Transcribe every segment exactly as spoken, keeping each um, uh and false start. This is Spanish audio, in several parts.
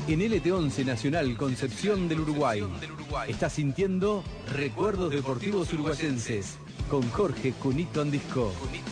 En L T once Nacional Concepción del Uruguay. Estás sintiendo Recuerdos Deportivos Uruguayenses con Jorge Cunito Andisco.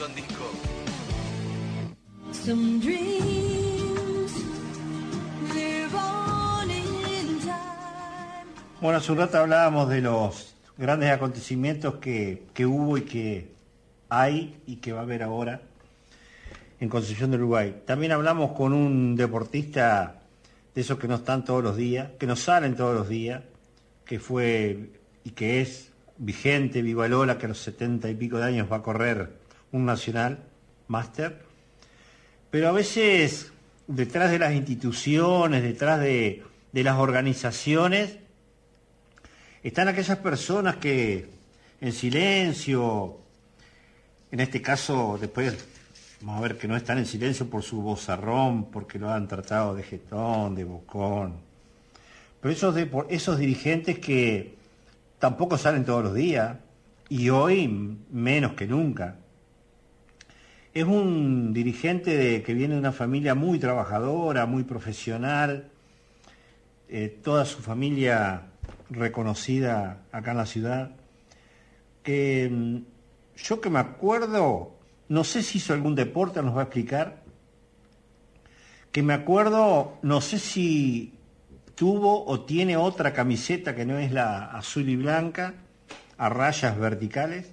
Some dreams live on in time. Bueno, hace un rato hablábamos de los grandes acontecimientos que, que hubo y que hay y que va a haber ahora en Concepción del Uruguay. También hablamos con un deportista de esos que no están todos los días, que no salen todos los días, que fue y que es vigente, Viva Lola, que a los setenta y pico de años va a correr un Nacional Máster. Pero a veces detrás de las instituciones, detrás de, de las organizaciones, están aquellas personas que en silencio, en este caso después vamos a ver que no están en silencio por su vozarrón, porque lo han tratado de jetón, de bocón. Pero esos, de, esos dirigentes que tampoco salen todos los días, y hoy menos que nunca. Es un dirigente de, que viene de una familia muy trabajadora, muy profesional, eh, toda su familia reconocida acá en la ciudad. Que yo que me acuerdo, no sé si hizo algún deporte, nos va a explicar, que me acuerdo, no sé si tuvo o tiene otra camiseta que no es la azul y blanca, a rayas verticales.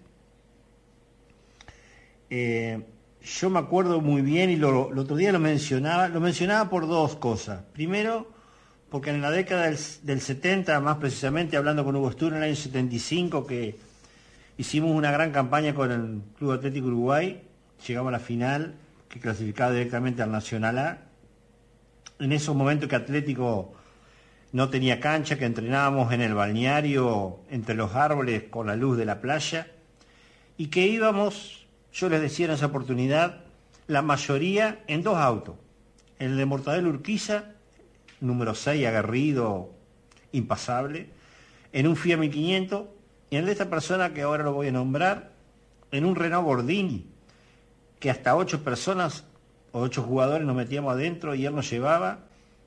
Eh, yo me acuerdo muy bien y lo, el otro día lo mencionaba, lo mencionaba por dos cosas. Primero, porque en la década del, del setenta, más precisamente hablando con Hugo Stur en el año setenta y cinco, que hicimos una gran campaña con el Club Atlético Uruguay, llegamos a la final, que clasificaba directamente al Nacional A. En esos momentos que Atlético no tenía cancha, que entrenábamos en el balneario, entre los árboles, con la luz de la playa, y que íbamos, yo les decía en esa oportunidad, la mayoría en dos autos. El de Mortadelo Urquiza, número seis, aguerrido, impasable, en un Fiat mil quinientos, y el de esta persona que ahora lo voy a nombrar, en un Renault Gordini, que hasta ocho personas o ocho jugadores nos metíamos adentro y él nos llevaba.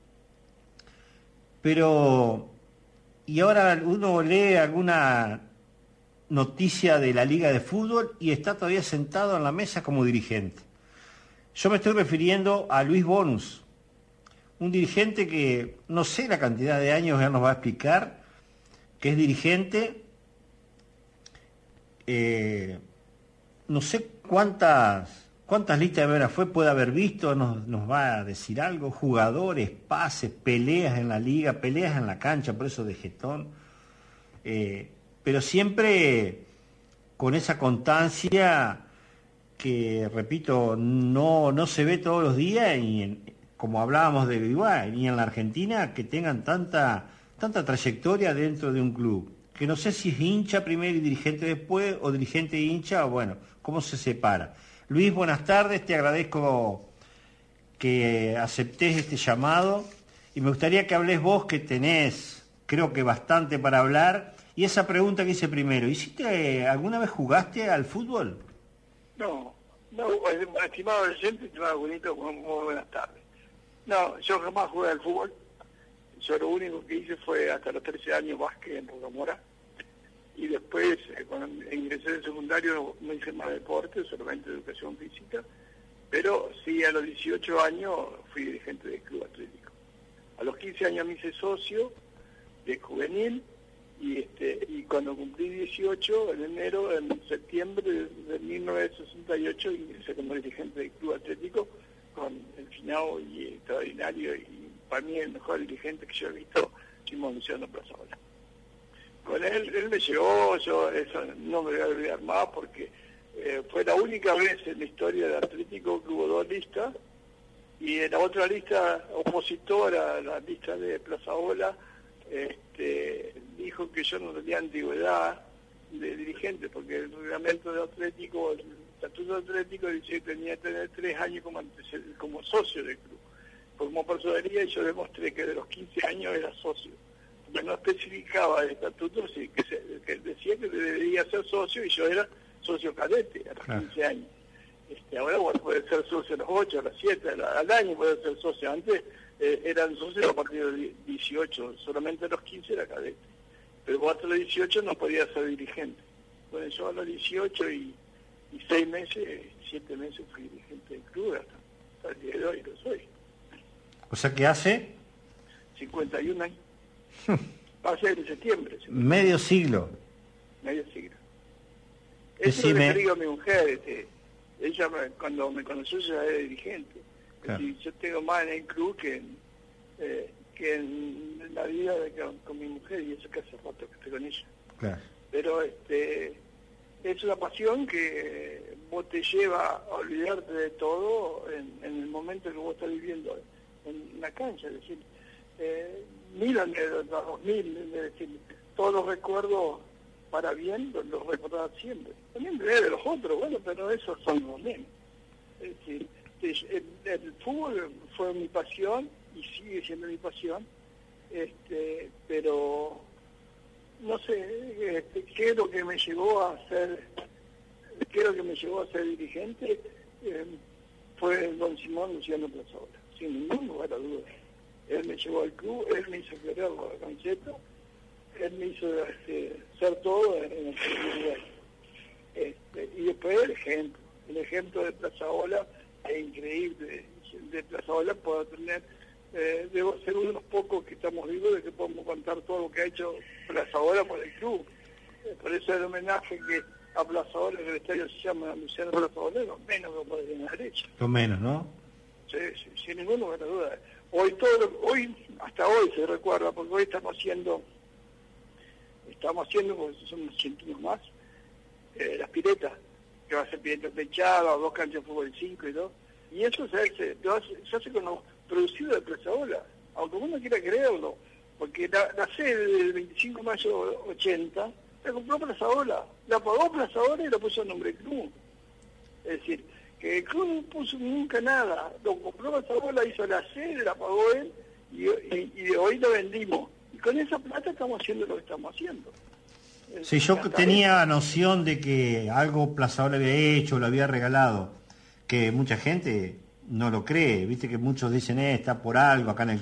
Pero, y ahora uno lee alguna noticia de la Liga de Fútbol y está todavía sentado en la mesa como dirigente. Yo me estoy refiriendo a Luis Bonus, un dirigente que no sé la cantidad de años, él nos va a explicar, que es dirigente, eh, no sé cuántas... ¿Cuántas listas de veras fue? Puede haber visto, nos, nos va a decir algo. Jugadores, pases, peleas en la liga, peleas en la cancha, por eso de jetón. Eh, pero siempre con esa constancia que, repito, no, no se ve todos los días, y en, como hablábamos de Uruguay, ni en la Argentina, que tengan tanta, tanta trayectoria dentro de un club. Que no sé si es hincha primero y dirigente después, o dirigente y hincha, o bueno, cómo se separa. Luis, buenas tardes, te agradezco que aceptes este llamado y me gustaría que hables vos, que tenés, creo que bastante para hablar, y esa pregunta que hice primero, ¿hiciste, alguna vez jugaste al fútbol? No, no, estimado oyente, estimado bonito, muy, muy buenas tardes. No, yo jamás jugué al fútbol, yo lo único que hice fue hasta los trece años básquet en Rocamora. Y después, eh, cuando ingresé en el secundario, no hice más deporte, solamente educación física, pero sí a los dieciocho años fui dirigente del Club Atlético. A los quince años me hice socio de juvenil, y este y cuando cumplí dieciocho, en enero, en septiembre de, de mil novecientos sesenta y ocho, ingresé como dirigente del Club Atlético, con el finado y extraordinario, y para mí el mejor dirigente que yo he visto, Simón Luciano Plazaola. Con él, él me llevó, yo eso no me voy a olvidar más, porque eh, fue la única vez en la historia de Atlético que hubo dos listas, y en la otra lista opositora, la lista de Plazaola, este, dijo que yo no tenía antigüedad de dirigente, porque el reglamento de Atlético, el estatuto de Atlético dice que tenía que tener tres años como, como socio del club, como personería, y yo demostré que de los quince años era socio. No especificaba el estatuto, sí, que, se, que decía que debería ser socio, y yo era socio cadete a los quince años. Este, ahora bueno, puede ser socio a los ocho, a las siete, al año puede ser socio. Antes eh, eran socios a partir de los dieciocho, solamente a los quince era cadete. Pero hasta los dieciocho no podía ser dirigente. Bueno, yo a los dieciocho y, y seis meses, siete meses fui dirigente del club, hasta, hasta el día de hoy lo soy. O sea que hace cincuenta y un años. Va a ser en septiembre. medio siglo. Medio siglo. Eso Decime... es lo que digo a mi mujer. Este, ella me, cuando me conoció ya era dirigente. Claro. Y yo tengo más en el club que en, eh, que en la vida de, con, con mi mujer, y eso que hace rato que estoy con ella. Claro. Pero este es una pasión que vos te lleva a olvidarte de todo en, en el momento que vos estás viviendo en la cancha. Es decir, eh, miran de los dos mil, es decir, todos los recuerdos para bien los, los recordás siempre. También de los otros, bueno, pero esos son los menos. Es decir, el, el fútbol fue mi pasión y sigue siendo mi pasión, este, pero no sé, este, qué es lo que me llevó a ser, qué es lo que me llevó a ser dirigente, eh, fue don Simón Luciano Plazaola, sin ningún lugar a dudas. Él me llevó al club, él me hizo querer la camiseta, él me hizo este, ser todo en, en el club. Este, y después el ejemplo, el ejemplo de Plazaola es increíble. De Plazaola puedo tener, eh, debo ser uno de los pocos que estamos vivos de que podemos contar todo lo que ha hecho Plazaola por el club. Eh, por eso el homenaje que a Plazaola, que el estadio se llama Luciano Plazaola, lo menos que podrían haber hecho. Lo menos, ¿no? Sí, sí, sin ningún lugar de duda. Hoy todo, hoy, hasta hoy se recuerda, porque hoy estamos haciendo, estamos haciendo, porque somos cientos más, eh, las piletas, que va a ser pileta techada, dos canchas de fútbol cinco y dos, y eso se hace, se hace, se hace con lo producido de Plazaola, aunque uno quiera creerlo, porque la, la sede del veinticinco de mayo ochenta la compró Plazaola, la pagó Plazaola y la puso en nombre del club. Es decir, que el club no puso nunca nada, lo compró Plazaola, hizo la sede, la pagó él, y, y, y de hoy lo vendimos. Y con esa plata estamos haciendo lo que estamos haciendo. Si yo tenía noción de que algo Plazaola había hecho, lo había regalado, que mucha gente no lo cree, viste que muchos dicen, eh, está por algo acá en el